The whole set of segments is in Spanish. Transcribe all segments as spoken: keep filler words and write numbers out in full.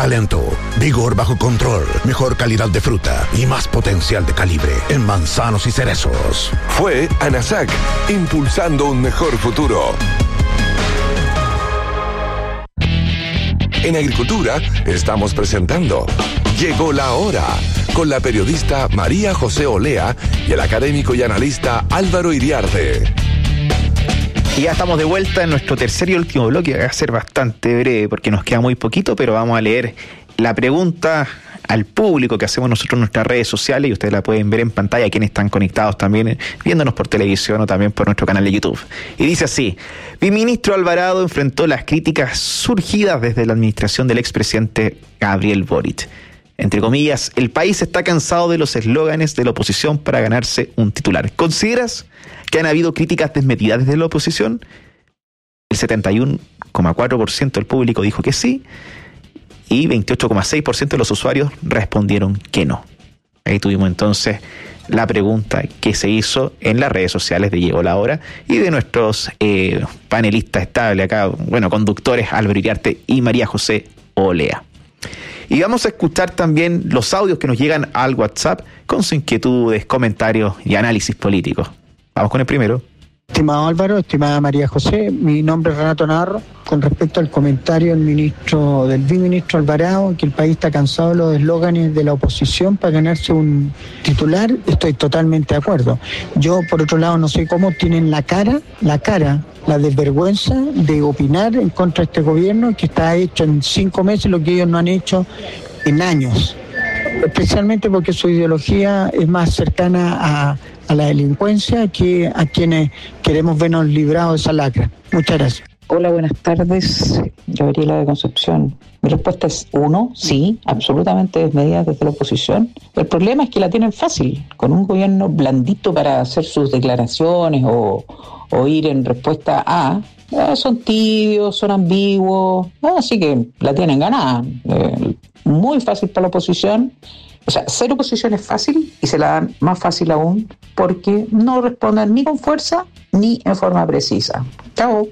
talento, vigor bajo control, mejor calidad de fruta y más potencial de calibre en manzanos y cerezos. Fue ANASAC, impulsando un mejor futuro. En Agricultura estamos presentando Llegó la Hora, con la periodista María José Olea y el académico y analista Álvaro Iriarte. Y ya estamos de vuelta en nuestro tercer y último bloque, que va a ser bastante breve porque nos queda muy poquito, pero vamos a leer la pregunta al público que hacemos nosotros en nuestras redes sociales, y ustedes la pueden ver en pantalla, quienes están conectados también, viéndonos por televisión o también por nuestro canal de YouTube. Y dice así: mi ministro Alvarado enfrentó las críticas surgidas desde la administración del expresidente Gabriel Boric. Entre comillas, el país está cansado de los eslóganes de la oposición para ganarse un titular. ¿Consideras que han habido críticas desmedidas desde la oposición? El setenta y uno coma cuatro por ciento del público dijo que sí, y veintiocho coma seis por ciento de los usuarios respondieron que no. Ahí tuvimos entonces la pregunta que se hizo en las redes sociales de Llegó la Hora y de nuestros eh, panelistas estables acá, bueno, conductores Álvaro Iriarte y María José Olea. Y vamos a escuchar también los audios que nos llegan al WhatsApp con sus inquietudes, comentarios y análisis políticos. Vamos con el primero. Estimado Álvaro, estimada María José, mi nombre es Renato Navarro. Con respecto al comentario del ministro, del viceministro Alvarado, que el país está cansado de los eslóganes de la oposición para ganarse un titular, estoy totalmente de acuerdo. Yo, por otro lado, no sé cómo tienen la cara, la cara, la desvergüenza de opinar en contra de este gobierno que está hecho en cinco meses lo que ellos no han hecho en años. Especialmente porque su ideología es más cercana a, a la delincuencia que a quienes queremos vernos librados de esa lacra. Muchas gracias. Hola, buenas tardes. Gabriela de Concepción. Mi respuesta es uno, sí, absolutamente desmedida desde la oposición. El problema es que la tienen fácil, con un gobierno blandito para hacer sus declaraciones o, o ir en respuesta a... Eh, son tibios, son ambiguos, eh, así que la tienen ganada. Eh, muy fácil para la oposición. O sea, ser oposición es fácil y se la dan más fácil aún porque no responden ni con fuerza ni en forma precisa. Chao.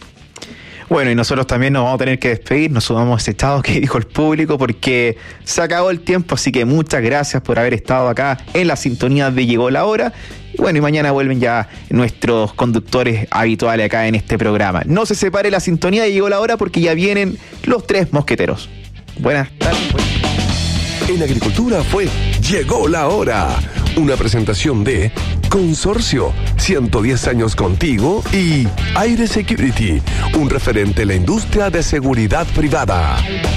Bueno, y nosotros también nos vamos a tener que despedir, nos sumamos a ese estado que dijo el público porque se acabó el tiempo, así que muchas gracias por haber estado acá en la sintonía de Llegó la Hora. Y bueno, y mañana vuelven ya nuestros conductores habituales acá en este programa. No se separe la sintonía de Llegó la Hora porque ya vienen los tres mosqueteros. Buenas tardes. En Agricultura fue Llegó la Hora, una presentación de Consorcio, ciento diez años contigo, y Aire Security, un referente en la industria de seguridad privada.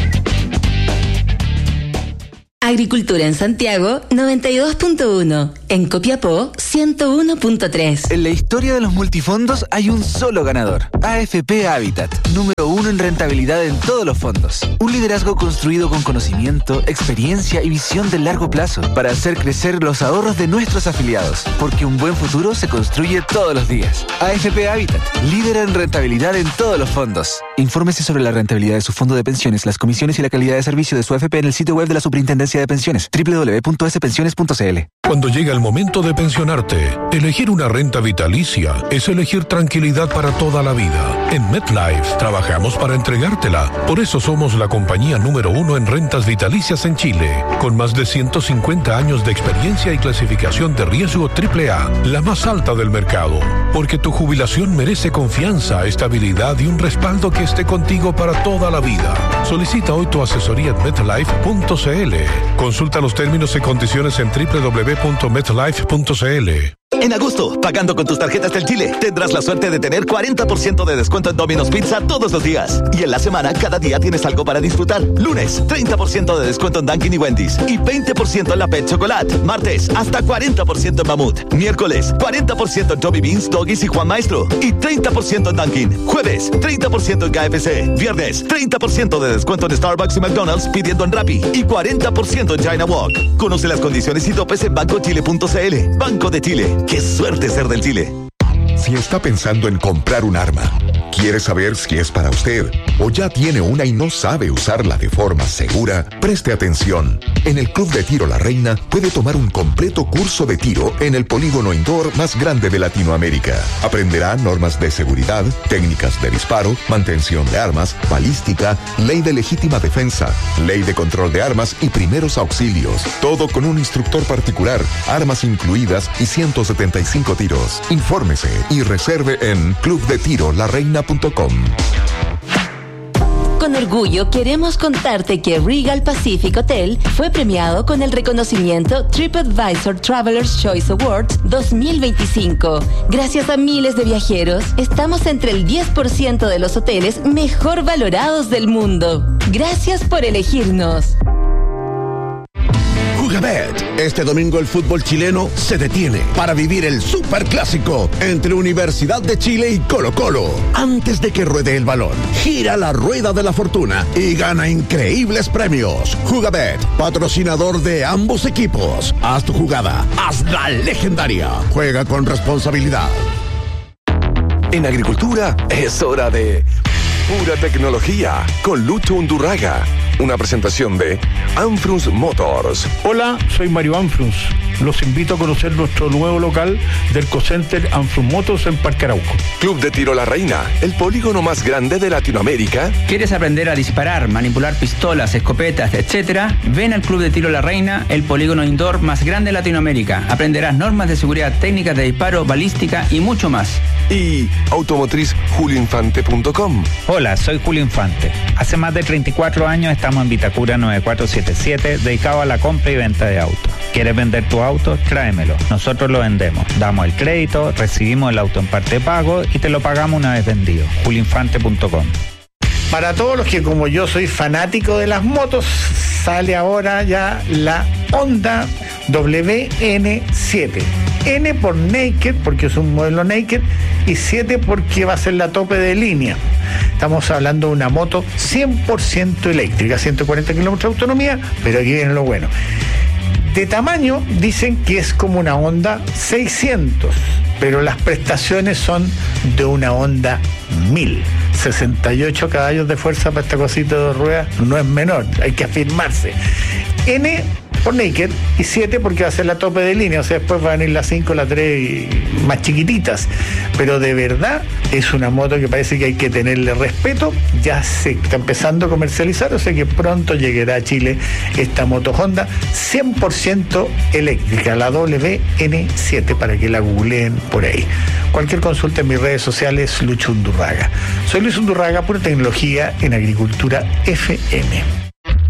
Agricultura en Santiago, noventa y dos punto uno. En Copiapó, ciento uno punto tres. En la historia de los multifondos hay un solo ganador. A F P Habitat, número uno en rentabilidad en todos los fondos. Un liderazgo construido con conocimiento, experiencia y visión de largo plazo para hacer crecer los ahorros de nuestros afiliados. Porque un buen futuro se construye todos los días. A F P Habitat, líder en rentabilidad en todos los fondos. Infórmese sobre la rentabilidad de su fondo de pensiones, las comisiones y la calidad de servicio de su A F P en el sitio web de la Superintendencia de Pensiones, doble u doble u doble u punto ese pensiones punto c l. Cuando llega el momento de pensionarte, elegir una renta vitalicia es elegir tranquilidad para toda la vida. En MetLife trabajamos para entregártela. Por eso somos la compañía número uno en rentas vitalicias en Chile, con más de ciento cincuenta años de experiencia y clasificación de riesgo triple A, la más alta del mercado. Porque tu jubilación merece confianza, estabilidad y un respaldo que esté contigo para toda la vida. Solicita hoy tu asesoría en metlife punto c l. Consulta los términos y condiciones en doble u doble u doble u punto metlife punto c l. En agosto, pagando con tus tarjetas del Chile, tendrás la suerte de tener cuarenta por ciento de descuento en Domino's Pizza todos los días. Y en la semana, cada día tienes algo para disfrutar. Lunes, treinta por ciento de descuento en Dunkin' y Wendy's. Y veinte por ciento en la Pet Chocolate. Martes, hasta cuarenta por ciento en Mamut. Miércoles, cuarenta por ciento en Joby Beans, Doggies y Juan Maestro. Y treinta por ciento en Dunkin'. Jueves, treinta por ciento en K F C. Viernes, treinta por ciento de descuento en Starbucks y McDonald's pidiendo en Rappi. Y cuarenta por ciento en China Walk. Conoce las condiciones y topes en banco chile punto c l. Banco de Chile. ¡Qué suerte ser del Chile! Si está pensando en comprar un arma, ¿Quiere saber si es para usted o ya tiene una y no sabe usarla de forma segura? Preste atención. En el Club de Tiro La Reina puede tomar un completo curso de tiro en el polígono indoor más grande de Latinoamérica. Aprenderá normas de seguridad, técnicas de disparo, mantención de armas, balística, ley de legítima defensa, ley de control de armas y primeros auxilios. Todo con un instructor particular, armas incluidas y ciento setenta y cinco tiros. Infórmese y reserve en club de tiro la reina punto com. Con orgullo queremos contarte que Regal Pacific Hotel fue premiado con el reconocimiento TripAdvisor Traveler's Choice Awards dos mil veinticinco. Gracias a miles de viajeros, estamos entre el diez por ciento de los hoteles mejor valorados del mundo. Gracias por elegirnos. Jugabet. Este domingo el fútbol chileno se detiene para vivir el superclásico entre Universidad de Chile y Colo-Colo. Antes de que ruede el balón, gira la rueda de la fortuna y gana increíbles premios. Jugabet, patrocinador de ambos equipos. Haz tu jugada, hazla legendaria. Juega con responsabilidad. En agricultura es hora de pura tecnología con Lucho Undurraga. Una presentación de Anfrunz Motors. Hola, soy Mario Anfrunz. Los invito a conocer nuestro nuevo local del Cocenter Anfrunz Motors en Parque Arauco. Club de Tiro La Reina, el polígono más grande de Latinoamérica. ¿Quieres aprender a disparar, manipular pistolas, escopetas, etcétera? Ven al Club de Tiro La Reina, el polígono indoor más grande de Latinoamérica. Aprenderás normas de seguridad, técnicas de disparo, balística y mucho más. Y automotriz julio infante punto com. Hola, soy Julio Infante. Hace más de treinta y cuatro años estamos en Vitacura nueve cuatro siete siete, dedicado a la compra y venta de autos. ¿Quieres vender tu auto? Tráemelo. Nosotros lo vendemos. Damos el crédito, recibimos el auto en parte de pago y te lo pagamos una vez vendido. julio infante punto com. Para todos los que como yo soy fanático de las motos, sale ahora ya la Honda W N siete. N por Naked, porque es un modelo Naked, y siete porque va a ser la tope de línea. Estamos hablando de una moto cien por ciento eléctrica, ciento cuarenta kilómetros de autonomía, pero aquí viene lo bueno. De tamaño dicen que es como una Honda seiscientos, pero las prestaciones son de una Honda mil. sesenta y ocho caballos de fuerza para esta cosita de dos ruedas no es menor, hay que afirmarse. N por Naked y siete porque va a ser la tope de línea, o sea, después van a venir las cinco, las tres y más chiquititas, pero de verdad es una moto que parece que hay que tenerle respeto. Ya se está empezando a comercializar, o sea que pronto llegará a Chile esta moto Honda cien por ciento eléctrica, la W N siete, para que la googleen por ahí. Cualquier consulta en mis redes sociales, Lucho Undurraga. Soy Luis Undurraga, pura tecnología en Agricultura F M.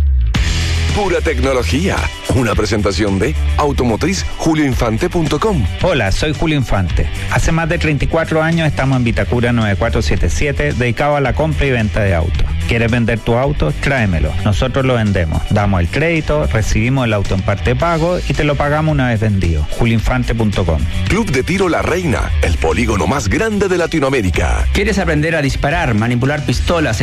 Pura tecnología. Una presentación de automotriz julio infante punto com. Hola, soy Julio Infante. Hace más de treinta y cuatro años estamos en Vitacura nueve cuatro siete siete, dedicado a la compra y venta de autos. ¿Quieres vender tu auto? Tráemelo. Nosotros lo vendemos. Damos el crédito, recibimos el auto en parte de pago y te lo pagamos una vez vendido. julio infante punto com. Club de Tiro La Reina, el polígono más grande de Latinoamérica. ¿Quieres aprender a disparar, manipular pistolas,